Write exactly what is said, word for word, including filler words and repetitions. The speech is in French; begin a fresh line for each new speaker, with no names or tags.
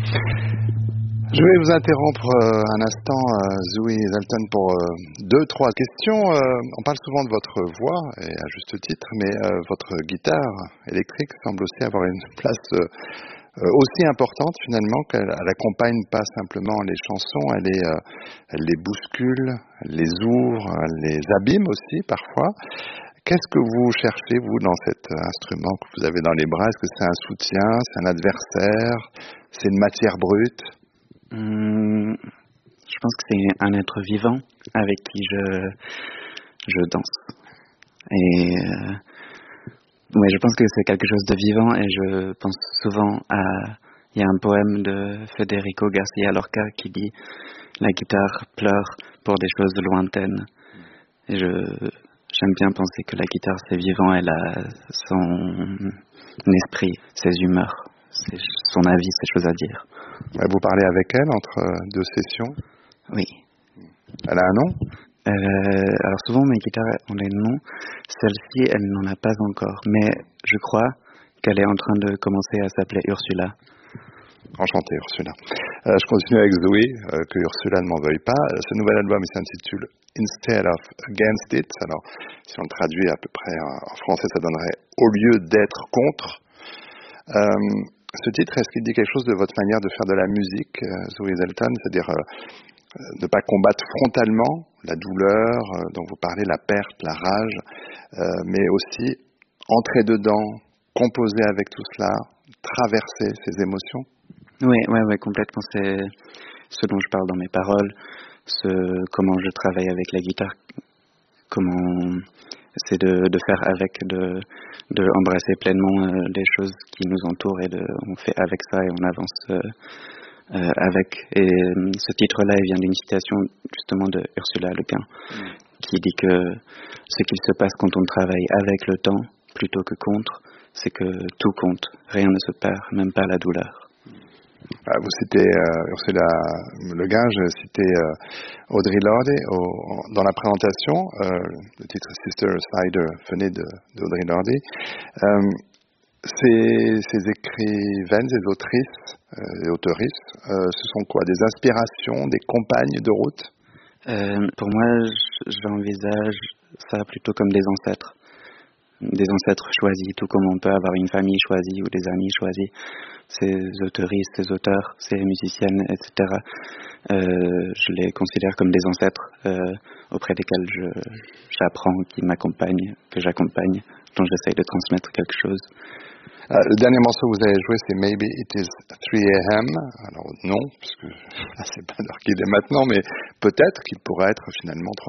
Je vais vous interrompre euh, un instant, euh, Zoé Zalton, pour euh, deux, trois questions. Euh, on parle souvent de votre voix, et à juste titre, mais euh, votre guitare électrique semble aussi avoir une place euh, euh, aussi importante finalement, qu'elle elle accompagne pas simplement les chansons, elle, est, euh, elle les bouscule, elle les ouvre, elle les abîme aussi parfois. Qu'est-ce que vous cherchez, vous, dans cet instrument que vous avez dans les bras? Est-ce que c'est un soutien, c'est un adversaire, c'est une matière brute?
Hum, je pense que c'est un être vivant avec qui je, je danse. Et euh, ouais, je pense que c'est quelque chose de vivant et je pense souvent à... Il y a un poème de Federico Garcia Lorca qui dit « La guitare pleure pour des choses lointaines ». Et je, j'aime bien penser que la guitare c'est vivant, elle a son esprit, ses humeurs, ses, son avis, ses choses à dire.
Vous parlez avec elle entre deux sessions?
Oui.
Elle a un nom?
euh, Alors souvent mes guitares ont des noms. Celle-ci, elle n'en a pas encore. Mais je crois qu'elle est en train de commencer à s'appeler Ursula.
Enchanté, Ursula. Euh, je continue avec Zoé, euh, que Ursula ne m'en veuille pas. Ce nouvel album il s'intitule Instead of Against It. Alors, si on le traduit à peu près en français, ça donnerait Au lieu d'être contre. Euh, Ce titre, est-ce qu'il dit quelque chose de votre manière de faire de la musique, euh, Zoé Zalton, c'est-à-dire euh, de ne pas combattre frontalement la douleur euh, dont vous parlez, la perte, la rage, euh, mais aussi entrer dedans, composer avec tout cela, traverser ces émotions?
Oui, ouais, ouais, complètement. C'est ce dont je parle dans mes paroles, ce, comment je travaille avec la guitare, comment c'est de, de faire avec, de, de embrasser pleinement euh, les choses qui nous entourent et de, on fait avec ça et on avance euh, euh, avec. Et euh, ce titre-là, il vient d'une citation justement de Ursula Le Guin, mmh. qui dit que ce qu'il se passe quand on travaille avec le temps plutôt que contre, c'est que tout compte, rien ne se perd, même pas la douleur.
Vous citez euh, Ursula Le Guin, je citais euh, Audre Lorde au, dans la présentation. Euh, le titre Sister Cider venait de, d'Audre Lorde. Euh, ces, ces écrivaines, ces autrices euh, et autoristes, euh, ce sont quoi? Des inspirations, des compagnes de route?
euh, Pour moi, j'envisage ça plutôt comme des ancêtres. Des ancêtres choisis, tout comme on peut avoir une famille choisie ou des amis choisis. Ces autoristes, ces auteurs, ces musiciennes, et cetera. Euh, je les considère comme des ancêtres euh, auprès desquels je, j'apprends, qui m'accompagnent, que j'accompagne, dont j'essaye de transmettre quelque chose.
Euh, le dernier morceau que vous avez joué, c'est Maybe It Is three a m. Alors non, parce que c'est pas l'heure qu'il est maintenant, mais peut-être qu'il pourrait être finalement